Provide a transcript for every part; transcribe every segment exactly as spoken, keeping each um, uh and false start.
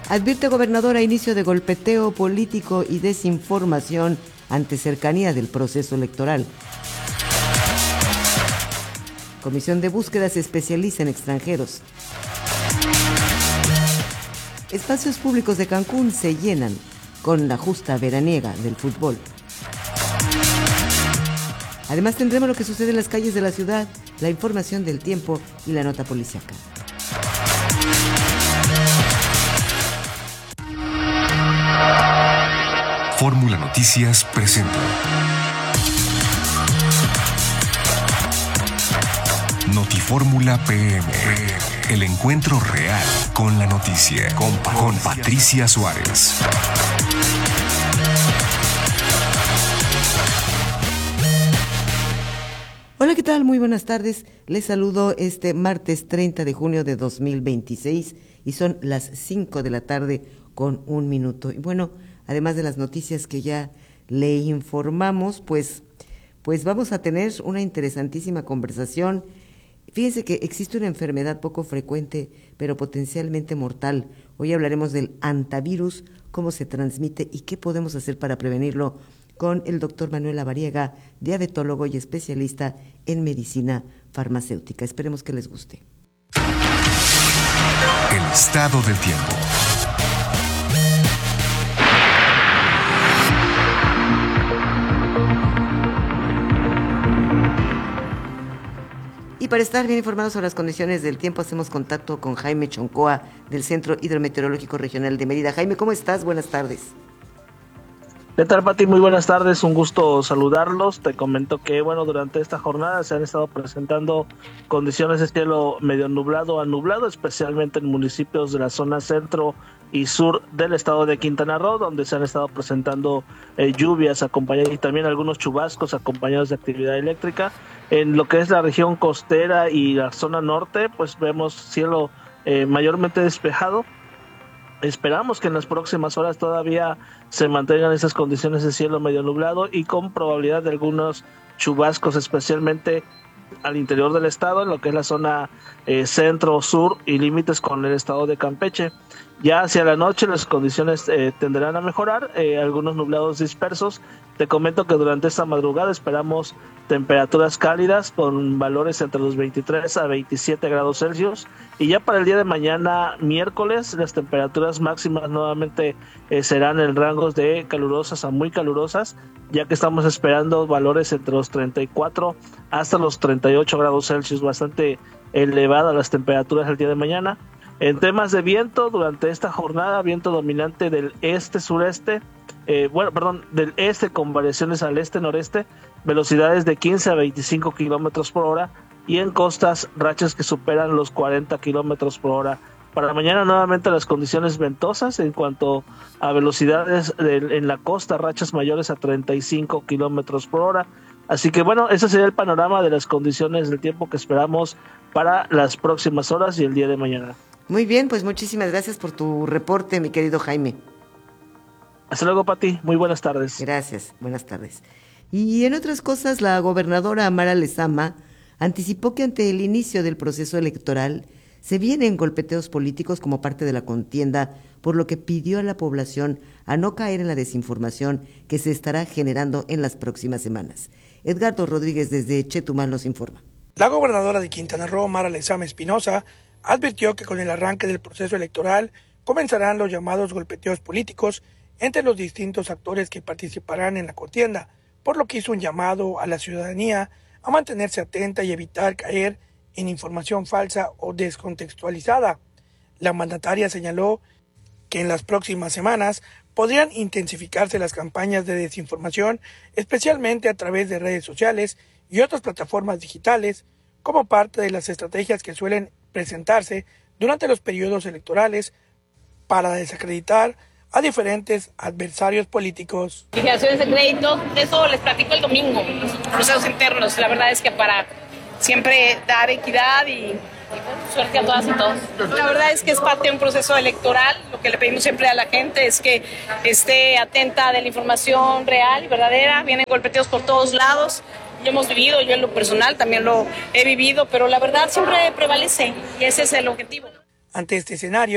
Advierte gobernador a inicio de golpeteo político y desinformación ante cercanía del proceso electoral. Comisión de búsqueda se especializa en extranjeros. Espacios públicos de Cancún se llenan con la justa veraniega del fútbol. Además tendremos lo que sucede en las calles de la ciudad, la información del tiempo y la nota policíaca. Fórmula Noticias presenta Notifórmula P M, el encuentro real con la noticia, con, con Patricia Suárez. Hola, ¿qué tal? Muy buenas tardes. Les saludo este martes treinta de junio de dos mil veintiséis y son las cinco de la tarde con un minuto. Y bueno, además de las noticias que ya le informamos, pues, pues vamos a tener una interesantísima conversación. Fíjense que existe una enfermedad poco frecuente, pero potencialmente mortal. Hoy hablaremos del hantavirus, cómo se transmite y qué podemos hacer para prevenirlo, con el doctor Manuel Lavariega, diabetólogo y especialista en medicina farmacéutica. Esperemos que les guste. El estado del tiempo. Y para estar bien informados sobre las condiciones del tiempo, hacemos contacto con Jaime Choncoa, del Centro Hidrometeorológico Regional de Mérida. Jaime, ¿cómo estás? Buenas tardes. ¿Qué tal, Pati? Muy buenas tardes, un gusto saludarlos. Te comento que, bueno, durante esta jornada se han estado presentando condiciones de cielo medio nublado a nublado, especialmente en municipios de la zona centro y sur del estado de Quintana Roo, donde se han estado presentando eh, lluvias acompañadas y también algunos chubascos acompañados de actividad eléctrica. En lo que es la región costera y la zona norte, pues vemos cielo eh, mayormente despejado. Esperamos que en las próximas horas todavía se mantengan esas condiciones de cielo medio nublado y con probabilidad de algunos chubascos, especialmente al interior del estado, en lo que es la zona eh, centro, sur y límites con el estado de Campeche. Ya hacia la noche las condiciones eh, tenderán a mejorar, eh, algunos nublados dispersos. Te comento que durante esta madrugada esperamos temperaturas cálidas con valores entre los veintitrés a veintisiete grados Celsius, y ya para el día de mañana, miércoles, las temperaturas máximas nuevamente eh, serán en rangos de calurosas a muy calurosas, ya que estamos esperando valores entre los treinta y cuatro hasta los treinta y ocho grados Celsius, bastante elevadas las temperaturas el día de mañana. En temas de viento, durante esta jornada, viento dominante del este-sureste, eh, bueno, perdón, del este con variaciones al este-noreste, velocidades de quince a veinticinco kilómetros por hora, y en costas, rachas que superan los cuarenta kilómetros por hora. Para mañana nuevamente las condiciones ventosas en cuanto a velocidades de, en la costa, rachas mayores a treinta y cinco kilómetros por hora. Así que bueno, ese sería el panorama de las condiciones del tiempo que esperamos para las próximas horas y el día de mañana. Muy bien, pues muchísimas gracias por tu reporte, mi querido Jaime. Hasta luego, Pati. Muy buenas tardes. Gracias, buenas tardes. Y en otras cosas, la gobernadora Amara Lezama anticipó que ante el inicio del proceso electoral se vienen golpeteos políticos como parte de la contienda, por lo que pidió a la población a no caer en la desinformación que se estará generando en las próximas semanas. Edgardo Rodríguez desde Chetumal nos informa. La gobernadora de Quintana Roo, Amara Lezama Espinosa, advirtió que con el arranque del proceso electoral comenzarán los llamados golpeteos políticos entre los distintos actores que participarán en la contienda, por lo que hizo un llamado a la ciudadanía a mantenerse atenta y evitar caer en información falsa o descontextualizada. La mandataria señaló que en las próximas semanas podrían intensificarse las campañas de desinformación, especialmente a través de redes sociales y otras plataformas digitales, como parte de las estrategias que suelen presentarse durante los periodos electorales para desacreditar a diferentes adversarios políticos. Liquidaciones de crédito, de eso les platico el domingo, los procesos internos. La verdad es que para siempre dar equidad y, y bueno, suerte a todas y todos. La verdad es que es parte de un proceso electoral. Lo que le pedimos siempre a la gente es que esté atenta de la información real y verdadera. Vienen golpeteos por todos lados. Lo hemos vivido, yo en lo personal también lo he vivido, pero la verdad siempre prevalece y ese es el objetivo. Ante este escenario,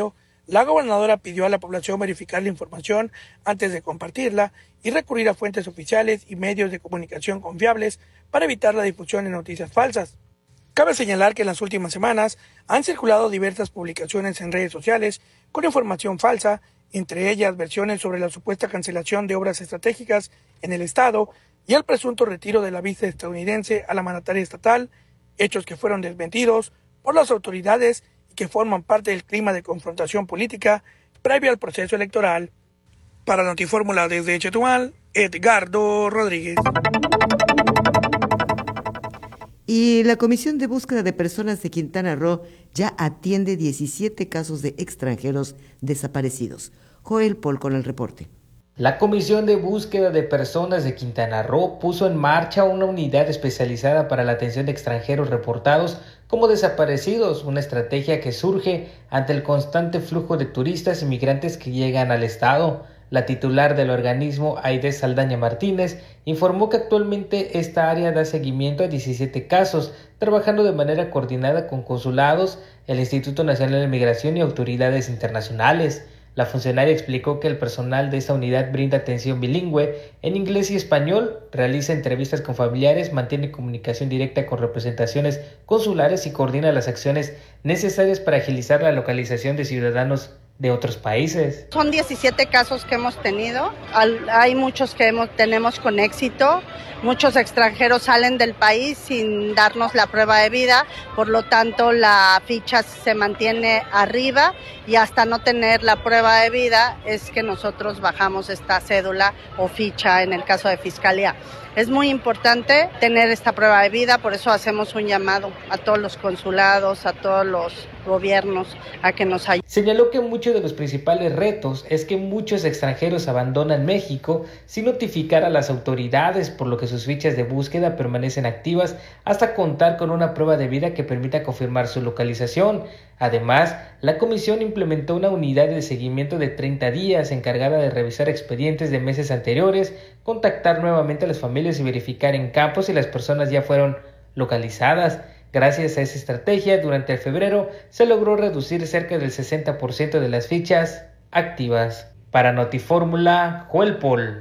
La gobernadora pidió a la población verificar la información antes de compartirla y recurrir a fuentes oficiales y medios de comunicación confiables para evitar la difusión de noticias falsas. Cabe señalar que en las últimas semanas han circulado diversas publicaciones en redes sociales con información falsa, entre ellas versiones sobre la supuesta cancelación de obras estratégicas en el estado y el presunto retiro de la visa estadounidense a la mandataria estatal, hechos que fueron desmentidos por las autoridades y que forman parte del clima de confrontación política previo al proceso electoral. Para Notifórmula desde Chetumal, Edgardo Rodríguez. Y la Comisión de Búsqueda de Personas de Quintana Roo ya atiende diecisiete casos de extranjeros desaparecidos. Joel Paul con el reporte. La Comisión de Búsqueda de Personas de Quintana Roo puso en marcha una unidad especializada para la atención de extranjeros reportados como desaparecidos, una estrategia que surge ante el constante flujo de turistas y migrantes que llegan al estado. La titular del organismo, Aide Saldaña Martínez, informó que actualmente esta área da seguimiento a diecisiete casos, trabajando de manera coordinada con consulados, el Instituto Nacional de Migración y autoridades internacionales. La funcionaria explicó que el personal de esta unidad brinda atención bilingüe en inglés y español, realiza entrevistas con familiares, mantiene comunicación directa con representaciones consulares y coordina las acciones necesarias para agilizar la localización de ciudadanos de otros países. Son diecisiete casos que hemos tenido, hay muchos que hemos, tenemos con éxito, muchos extranjeros salen del país sin darnos la prueba de vida, por lo tanto la ficha se mantiene arriba y hasta no tener la prueba de vida es que nosotros bajamos esta cédula o ficha en el caso de Fiscalía. Es muy importante tener esta prueba de vida, por eso hacemos un llamado a todos los consulados, a todos los gobiernos, a que nos ayuden. Señaló que muchos de los principales retos es que muchos extranjeros abandonan México sin notificar a las autoridades, por lo que sus fichas de búsqueda permanecen activas hasta contar con una prueba de vida que permita confirmar su localización. Además, la comisión implementó una unidad de seguimiento de treinta días encargada de revisar expedientes de meses anteriores, contactar nuevamente a las familias y verificar en campo si las personas ya fueron localizadas. Gracias a esa estrategia, durante el febrero se logró reducir cerca del sesenta por ciento de las fichas activas. Para Notifórmula, Joel Paul.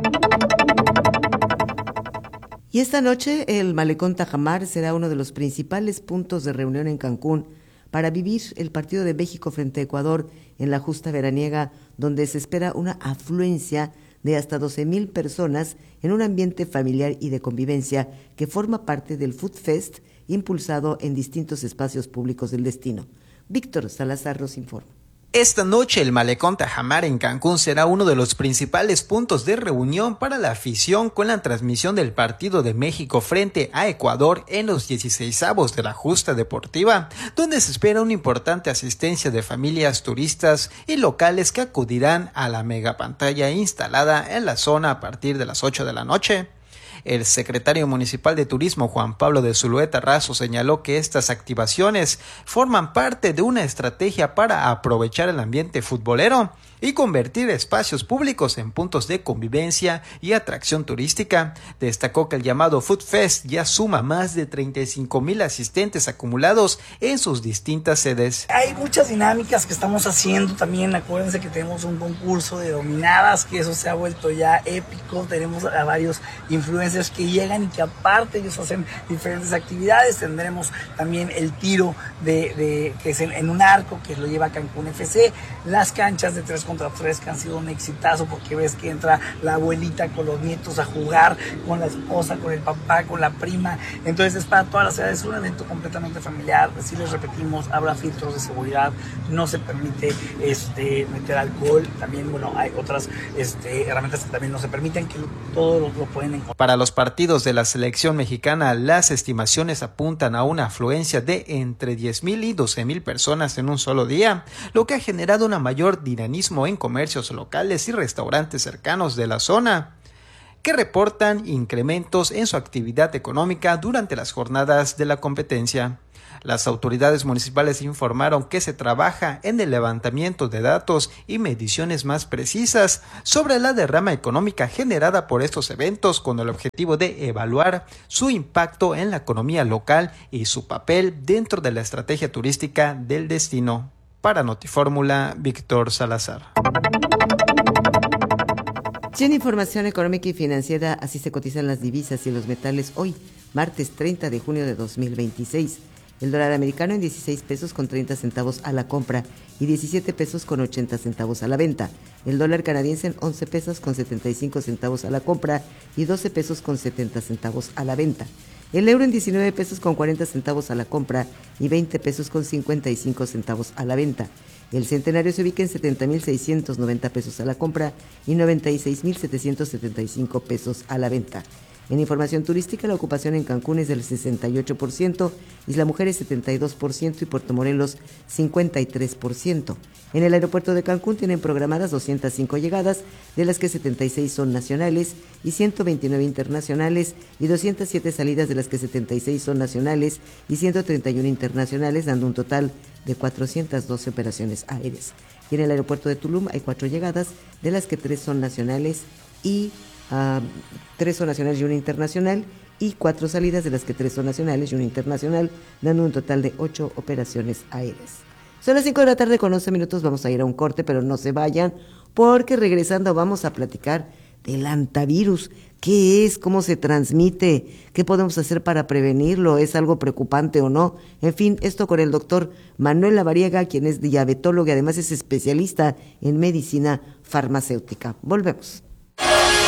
Y esta noche el Malecón Tajamar será uno de los principales puntos de reunión en Cancún para vivir el partido de México frente a Ecuador en la justa veraniega, donde se espera una afluencia de hasta doce mil personas en un ambiente familiar y de convivencia que forma parte del Food Fest impulsado en distintos espacios públicos del destino. Víctor Salazar nos informa. Esta noche el Malecón Tajamar en Cancún será uno de los principales puntos de reunión para la afición con la transmisión del partido de México frente a Ecuador en los dieciseisavos de la justa deportiva, donde se espera una importante asistencia de familias, turistas y locales que acudirán a la megapantalla instalada en la zona a partir de las ocho de la noche. El secretario municipal de Turismo, Juan Pablo de Zulueta Razo, señaló que estas activaciones forman parte de una estrategia para aprovechar el ambiente futbolero y convertir espacios públicos en puntos de convivencia y atracción turística. Destacó que el llamado Food Fest ya suma más de treinta y cinco mil asistentes acumulados en sus distintas sedes. Hay muchas dinámicas que estamos haciendo también. Acuérdense que tenemos un concurso de dominadas, que eso se ha vuelto ya épico. Tenemos a varios influencers que llegan y que aparte ellos hacen diferentes actividades. Tendremos también el tiro de, de que es en, en un arco, que lo lleva Cancún F C. Las canchas de tres contra tres que han sido un exitazo, porque ves que entra la abuelita con los nietos a jugar, con la esposa, con el papá, con la prima. Entonces es para todas las edades, es un evento completamente familiar. Si les repetimos, habrá filtros de seguridad, no se permite este, meter alcohol. También, bueno, hay otras este, herramientas que también no se permiten, que todos lo, lo pueden encontrar. Para los partidos de la selección mexicana, las estimaciones apuntan a una afluencia de entre diez mil y doce mil personas en un solo día, lo que ha generado un mayor dinamismo en comercios locales y restaurantes cercanos de la zona, que reportan incrementos en su actividad económica durante las jornadas de la competencia. Las autoridades municipales informaron que se trabaja en el levantamiento de datos y mediciones más precisas sobre la derrama económica generada por estos eventos, con el objetivo de evaluar su impacto en la economía local y su papel dentro de la estrategia turística del destino. Para Notifórmula, Víctor Salazar. En información económica y financiera, así se cotizan las divisas y los metales hoy, martes treinta de junio de dos mil veintiséis. El dólar americano en dieciséis pesos con treinta centavos a la compra y diecisiete pesos con ochenta centavos a la venta. El dólar canadiense en once pesos con setenta y cinco centavos a la compra y doce pesos con setenta centavos a la venta. El euro en diecinueve pesos con cuarenta centavos a la compra y veinte pesos con cincuenta y cinco centavos a la venta. El centenario se ubica en setenta mil seiscientos noventa pesos a la compra y noventa y seis mil setecientos setenta y cinco pesos a la venta. En información turística, la ocupación en Cancún es del sesenta y ocho por ciento, Isla Mujeres setenta y dos por ciento y Puerto Morelos cincuenta y tres por ciento. En el aeropuerto de Cancún tienen programadas doscientas cinco llegadas, de las que setenta y seis son nacionales y ciento veintinueve internacionales, y doscientas siete salidas, de las que setenta y seis son nacionales y ciento treinta y uno internacionales, dando un total de cuatrocientas doce operaciones aéreas. Y en el aeropuerto de Tulum hay cuatro llegadas, de las que tres son nacionales y Uh, tres son nacionales y una internacional, y cuatro salidas, de las que tres son nacionales y una internacional, dando un total de ocho operaciones aéreas. Son las cinco de la tarde con once minutos, vamos a ir a un corte, pero no se vayan, porque regresando vamos a platicar del hantavirus. ¿Qué es? ¿Cómo se transmite? ¿Qué podemos hacer para prevenirlo? ¿Es algo preocupante o no? En fin, esto con el doctor Manuel Lavariega, quien es diabetólogo y además es especialista en medicina farmacéutica. Volvemos.